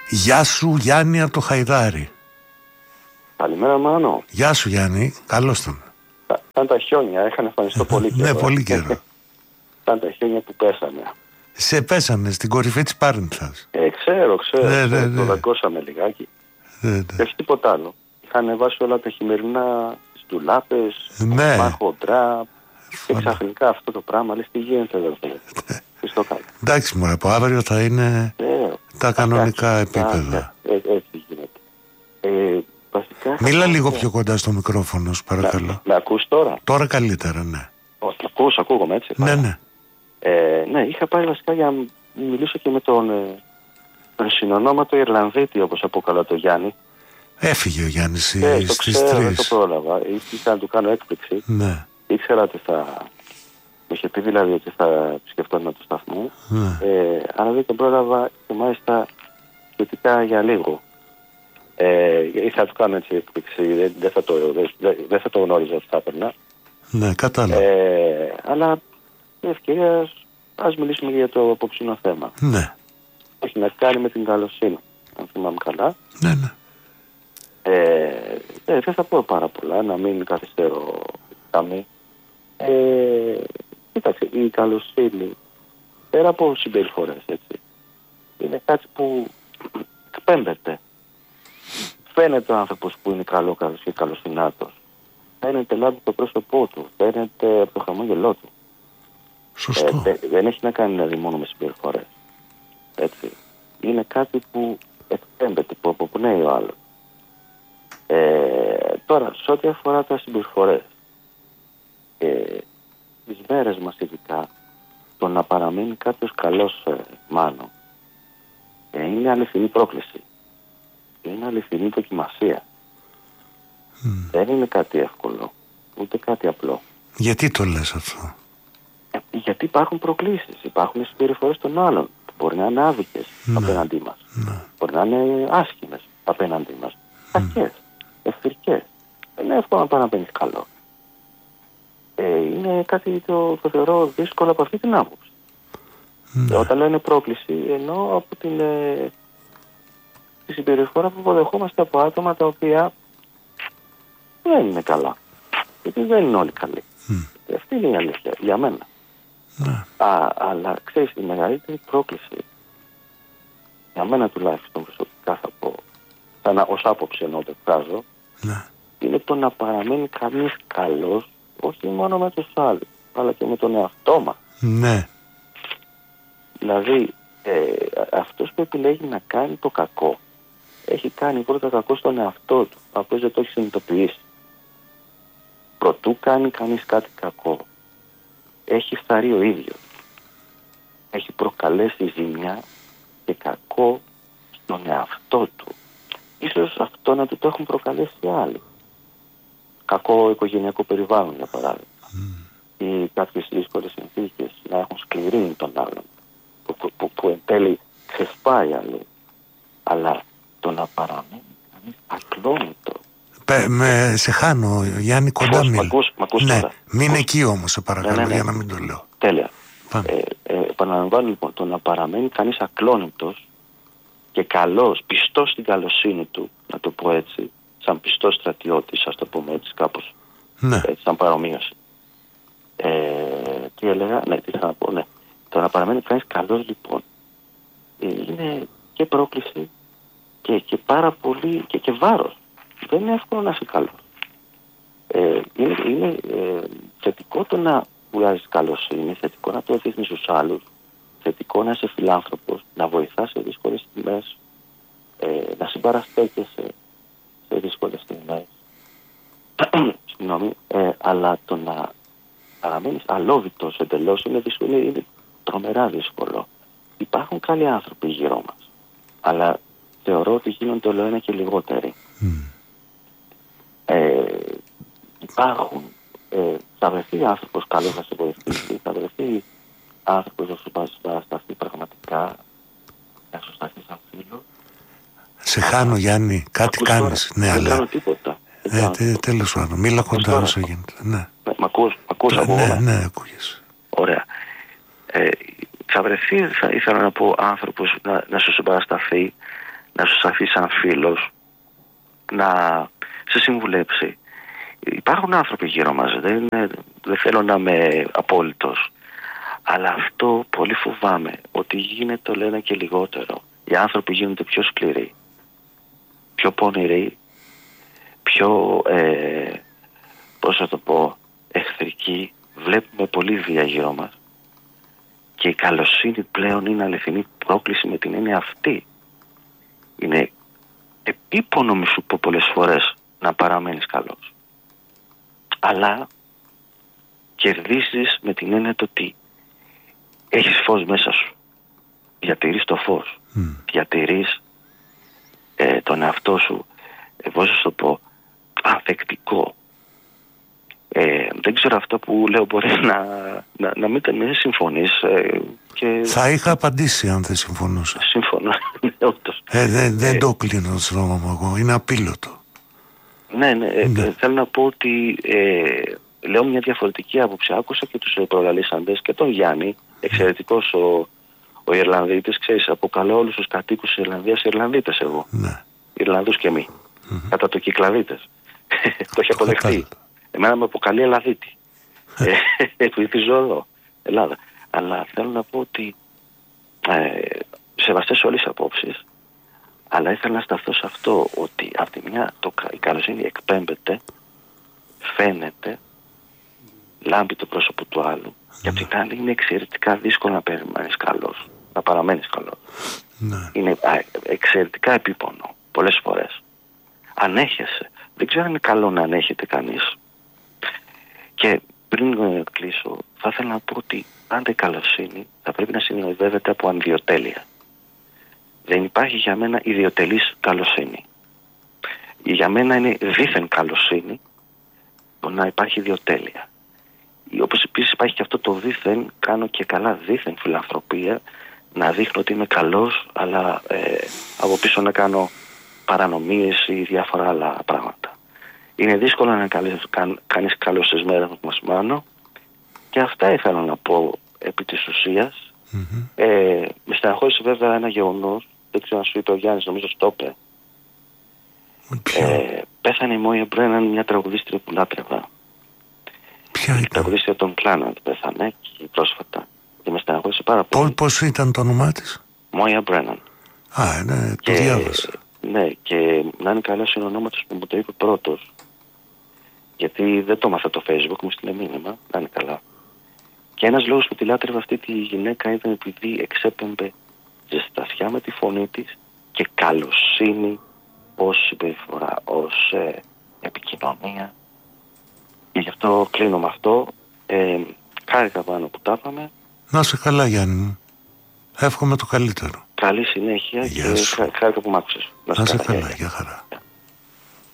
Γεια σου Γιάννη από το Χαϊδάρι. Καλημέρα Μάνο. Γεια σου Γιάννη, καλώς τον. Ήταν τα χιόνια, είχαν εμφανιστεί πολύ καιρό. Ναι, πολύ καιρό. Ήταν τα χιόνια που πέσανε. Σε πέσανε στην κορυφή της Πάρνηθας. Ξέρω. Ναι. Το δαγκώσαμε λιγάκι. Ναι. Και όχι τίποτα άλλο. Είχαν βάσει όλα τα χειμερινά στις ντουλάπες, χοντρά. Και ξαφνικά αυτό το πράγμα, λες τι γίνεται εδώ. Τι στο κάνω. Εντάξει μωρέ, από αύριο θα είναι τα κανονικά επίπεδα. Έτσι γίνεται. Βασικά, μίλα λίγο πιο κοντά στο μικρόφωνο, σου παρακαλώ. Με ακούς τώρα? Τώρα καλύτερα, ναι. Όχι, ακούγομαι έτσι. Ναι. Ναι, είχα πάει βασικά για να μιλήσω και με τον συνονόματο Ιρλανδίτη, όπως αποκαλώ το Γιάννη. Έφυγε ο Γιάννης στις 3. Δεν το πρόλαβα. Ήθελα να του κάνω έκπληξη. Ναι. Ήξερα ότι θα... μου είχε πει δηλαδή ότι θα σκεφτόμουν το σταθμό. Ναι. Αλλά δεν τον πρόλαβα και μάλιστα σχετικά για λίγο. Ήθελα να του κάνω έτσι έκπληξη. Δεν θα το γνώριζα ότι θα έπαιρνα. Ναι, κατάλαβα. Αλλά με ευκαιρία ας μιλήσουμε για το απόψινο θέμα. Ναι. Έχει να κάνει με την καλοσύνη, αν θυμάμαι καλά. Ναι. Δεν θα πω πάρα πολλά, να μην καθυστερώ καμία. Κοίταξε, η καλοσύνη, πέρα από συμπεριφορές, έτσι, είναι κάτι που εκπέμπεται. Φαίνεται ο άνθρωπος που είναι καλός και καλοσυνάτος. Φαίνεται λάβει το πρόσωπό του, φαίνεται από το χαμόγελό του. Σωστό. Δεν έχει να κάνει δηλαδή μόνο με συμπεριφορές. Έτσι. Είναι κάτι που εκπέμπεται, που αποπνέει ο άλλος. Τώρα, σε ό,τι αφορά τα συμπεριφορές, τις μέρες μας ειδικά, το να παραμείνει κάποιος καλός Μάνο, είναι αληθινή πρόκληση. Είναι αληθινή δοκιμασία. Δεν είναι κάτι εύκολο, ούτε κάτι απλό. Γιατί το λες αυτό? Γιατί υπάρχουν προκλήσεις, υπάρχουν συμπεριφορές των άλλων που μπορεί να είναι άδικες απέναντί μας. Μπορεί να είναι άσχημες απέναντί μας. Κακές, εχθρικές. Δεν είναι εύκολο να παραμείνεις καλό. Είναι κάτι το θεωρώ δύσκολο από αυτή την άποψη. Όταν λέω είναι πρόκληση, εννοώ από τη συμπεριφορά που αποδεχόμαστε από άτομα τα οποία δεν είναι καλά. Γιατί δεν είναι όλοι καλοί. Αυτή είναι η αλήθεια για μένα. Αλλά ξέρεις, η μεγαλύτερη πρόκληση για μένα τουλάχιστον προσωπικά θα πω, ως άποψη ενώ το εκφράζω, είναι το να παραμένει κανείς καλός, όχι μόνο με τους άλλους, αλλά και με τον εαυτό μας. Ναι. Δηλαδή, αυτός που επιλέγει να κάνει το κακό, έχει κάνει πρώτα κακό στον εαυτό του, απλώς δεν το έχει συνειδητοποιήσει. Προτού κάνει κανείς κάτι κακό, έχει φθαρεί ο ίδιος. Έχει προκαλέσει ζημιά και κακό στον εαυτό του. Ίσως αυτό να του το έχουν προκαλέσει άλλοι. Κακό οικογενειακό περιβάλλον, για παράδειγμα. Ή κάποιες δύσκολες συνθήκες να έχουν σκληρύνει τον άλλον. Που εν τέλει ξεσπάει αλλού. Αλλά το να παραμείνει κανείς ακλόνητο. Σε χάνω, Γιάννη, κοντά μίλα. Μ' ακούς τώρα. Μην εκεί όμως, σε παρακαλώ, για να μην το λέω. Τέλεια. Επαναλαμβάνω λοιπόν, το να παραμένει κανείς ακλόνητος και καλός, πιστός στην καλοσύνη του, να το πω έτσι, σαν πιστός στρατιώτης, ας το πούμε έτσι κάπως, έτσι, σαν παρομοίωση. Τι έλεγα, τι θα πω, το να παραμένει κανείς καλός λοιπόν, είναι και πρόκληση και πάρα πολύ και βάρος. Δεν είναι εύκολο να είσαι καλός. Είναι θετικό το να βγάζεις καλοσύνη, θετικό να το δείχνεις στους άλλους, θετικό να είσαι φιλάνθρωπος, να βοηθάς σε δύσκολες στιγμές, να συμπαραστέκεσαι σε δύσκολες στιγμές. Συγγνώμη, αλλά το να παραμένεις αλόβητος εντελώς είναι τρομερά δύσκολο. Υπάρχουν καλοί άνθρωποι γύρω μας, αλλά θεωρώ ότι γίνονται όλο ένα και λιγότεροι. Υπάρχουν, θα βρεθεί άνθρωπος καλός να σε βοηθήσει, θα βρεθεί άνθρωπος να σου παρασταθεί πραγματικά, να σου σταθεί σαν φίλο. Σε χάνω, Γιάννη, κάτι κάνεις. Ναι, δεν κάνω τίποτα. Τέλος πάντων, μίλα κοντά όσο γίνεται. Ναι. Μ' ακούς από όλα. Ναι, ακούγες. Ωραία. Θα βρεθεί, θα ήθελα να πω, άνθρωπος να σου συμπαρασταθεί, να σου σταθεί σαν φίλος, να σε συμβουλέψει. Υπάρχουν άνθρωποι γύρω μας, δεν θέλω να είμαι απόλυτος, αλλά αυτό πολύ φοβάμαι, ότι γίνεται το λένε και λιγότερο. Οι άνθρωποι γίνονται πιο σκληροί, πιο πονηροί, πιο, πώς θα το πω, εχθρικοί. Βλέπουμε πολύ βία γύρω μας και η καλοσύνη πλέον είναι αληθινή πρόκληση με την έννοια αυτή. Είναι επίπονο, μη σου πω πολλές φορές, να παραμένεις καλός. Αλλά κερδίσεις με την έννοια το ότι έχεις φως μέσα σου. Διατηρείς το φως. Διατηρείς τον εαυτό σου, πώς θα το πω, ανθεκτικό. Δεν ξέρω, αυτό που λέω μπορεί να μην συμφωνείς. Θα είχα απαντήσει αν δεν συμφωνούσα. Συμφωνώ. Δεν το κλείνω στο όνομα μου εγώ. Είναι απίλωτο. Ναι. Θέλω να πω ότι λέω μια διαφορετική άποψη. Άκουσα και τους προλαλήσαντες και τον Γιάννη, εξαιρετικός ο Ιρλανδίτης. Ξέρεις, αποκαλώ όλους τους κατοίκους της Ιρλανδίας Ιρλανδίτες εγώ. Ναι. Ιρλανδούς και μη. Κατά το κυκλαδίτες. Το έχει αποδεχτεί. Εμένα με αποκαλεί Ελλαδίτη. Επειδή ζω εδώ, Ελλάδα. Αλλά θέλω να πω ότι σεβαστές όλες τις απόψεις, αλλά ήθελα να σταθώ σε αυτό, ότι από τη μια η καλοσύνη εκπέμπεται, φαίνεται, λάμπει το πρόσωπο του άλλου, και από την άλλη είναι εξαιρετικά δύσκολο να περιμένεις καλός, να παραμένεις καλός. Είναι εξαιρετικά επίπονο πολλές φορές. Ανέχεσαι. Δεν ξέρω αν είναι καλό να ανέχεται κανείς. Και πριν κλείσω, θα ήθελα να πω ότι πάντα η καλοσύνη θα πρέπει να συνοδεύεται από ανδιοτέλεια. Δεν υπάρχει για μένα ιδιοτελής καλοσύνη. Για μένα είναι δίθεν καλοσύνη το να υπάρχει ιδιοτέλεια. Όπως επίσης υπάρχει και αυτό το δίθεν, κάνω και καλά δίθεν φιλανθρωπία, να δείχνω ότι είμαι καλός, αλλά από πίσω να κάνω παρανομίες ή διάφορα άλλα πράγματα. Είναι δύσκολο να κάνεις καλός στις μέρες μας, Μάνο, και αυτά ήθελα να πω επί της ουσίας. Με στεναχώρησε βέβαια ένα γεγονός, δεν ξέρω αν σου είπε ο Γιάννης, νομίζω στο είπε. Πέθανε η Μόια Μπρέναν, μια τραγουδίστρια που λάτρευα. Ποια ήταν? Η τραγουδίστρια των Planet πέθανε και πρόσφατα. Και με στεναχώρησε πάρα πολύ. Πώς ήταν το όνομά της? Μόια Μπρέναν. Ναι, το διάβασα. Ναι, και να είναι καλά είναι ο ονόματος που μου το είπε πρώτος. Γιατί δεν το έμαθα το Facebook, μου στείλε μήνυμα, να είναι καλά. Και ένας λόγος που τη λάτρευε αυτή τη γυναίκα ήταν επειδή εξέπεμπε ζεστασιά με τη φωνή της και καλοσύνη ως συμπεριφορά, ως επικοινωνία. Και γι' αυτό κλείνω με αυτό. Χάρηκα πάνω που τα είπαμε. Να είσαι καλά, Γιάννη μου. Εύχομαι το καλύτερο. Καλή συνέχεια. Γεια και χάρηκα που μ' άκουσες. Να είσαι καλά, για χαρά.